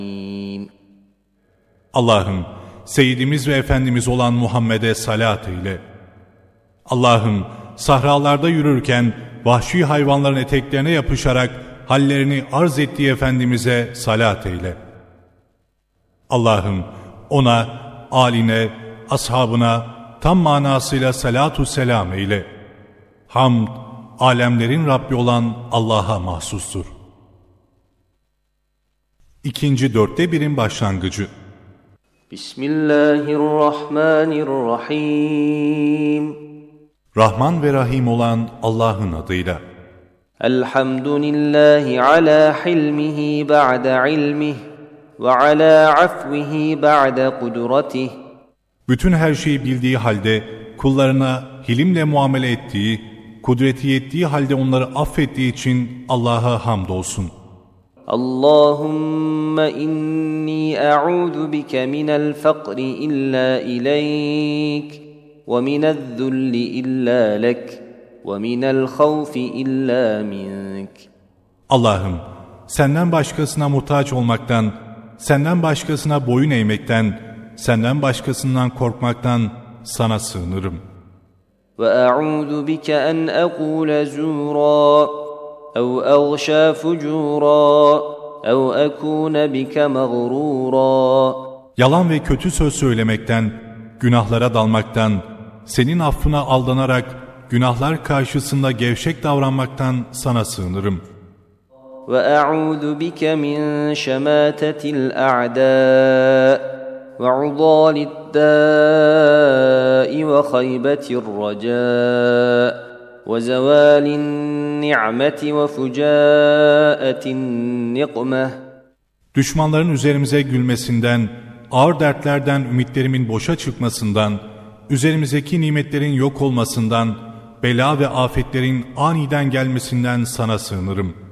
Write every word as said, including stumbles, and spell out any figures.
Allah'ım, Seyyidimiz ve Efendimiz olan Muhammed'e salat eyle. Allah'ım, sahralarda yürürken vahşi hayvanların eteklerine yapışarak hallerini arz ettiği Efendimiz'e salat eyle. Allah'ım, ona, âline, ashabına tam manasıyla salatu selam eyle. Hamd, alemlerin Rabbi olan Allah'a mahsustur. İkinci dörtte birin başlangıcı. Bismillahirrahmanirrahim. Rahman ve Rahim olan Allah'ın adıyla. Elhamdülillahi ala hilmihi ba'de ilmihi ve ala afvihi ba'de kudretih. Bütün her şeyi bildiği halde kullarına hilimle muamele ettiği, kudreti yettiği halde onları affettiği için Allah'a hamdolsun. Allahümme inni a'udhu bike minel fakri illa ileyk ve minel zulli illa lek ve minel havfi illa mink. Allah'ım, senden başkasına muhtaç olmaktan, senden başkasına boyun eğmekten, senden başkasından korkmaktan sana sığınırım. Ve a'udhu bike en ekule zura ev eğşâ fucura ev ekûne bike mağrura. Yalan ve kötü söz söylemekten, günahlara dalmaktan, senin affına aldanarak günahlar karşısında gevşek davranmaktan sana sığınırım. Ve a'udhu bike min şemâtetil a'dâ ve udâlid dâi ve haybetir racâ ve zevâlin ni'meti ve fucâetin nikmeh. Düşmanların üzerimize gülmesinden, ağır dertlerden ümitlerimin boşa çıkmasından, üzerimizdeki nimetlerin yok olmasından, bela ve afetlerin aniden gelmesinden sana sığınırım.